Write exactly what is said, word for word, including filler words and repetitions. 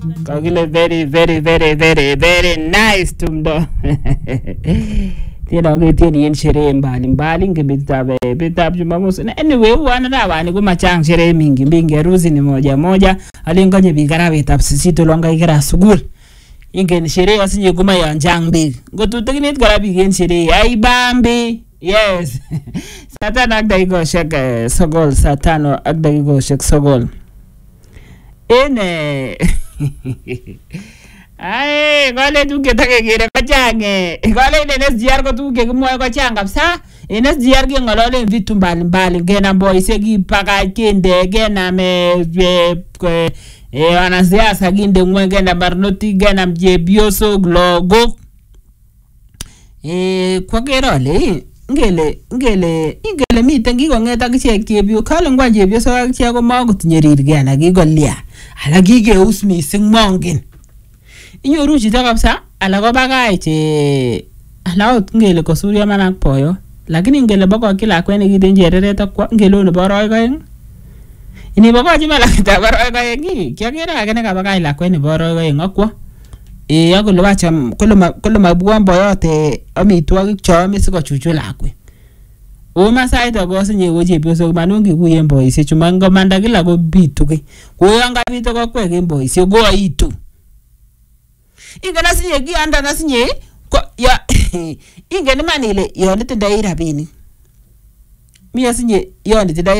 Kakile very very very very very nice tumdo. Tiena ngetieni en sherehe mbali mbali ngebetab betab Jumamosi. Anyway wana rawani kuma chang sherehe mingi mingi harusi ni moja moja. Alingonye bigarabetab sisito longa ikera sugul. Ingen sherehe asinye kuma yanjang big. Ngotutekinit kora bigen sherehe ai bambi. Yes. Satano ak dakikoshek sogol satano ak dakikoshek sogol. Ene Ay, gole tuke take gere kachange. Gole ile S G R ko tuke kimoe kachang kabisa. Ene S G R ke ngolole vitu mbali mbali gena boyse gi paka kende gena me e e wanasiasa ginde ngwe gena barnoti gena mjebioso glogo. Eh kwa gerole ngele ngele ngele miten kikongeta kichek chebio kale ngwa chebioso ak che ko makutinyerir gena kikolia. Ala kikeus mising mongen. Inyoru chito kabisa ala ko bagay che ala ot ngele kosuryo manak poyo lakini ngele bako kila kwene kiten chereret akwa ngele ono boroy koeng ini bako chi malakita boroy koeng kiagere age ne kabagay la kwene boroy koeng akwa e akolo wacham kolo kolo mabuan boyote amitwogik cho ame siko chuchu lakwe o masait agosi nye goje pioso manungi kuyen boyse chuma ngomanda kila ko bituke ko yanga bito ko kwege boyse go aitu ingana sinye ki anda na sinye ya ingene manile yonde tindai rabini mi asinye yonde tindai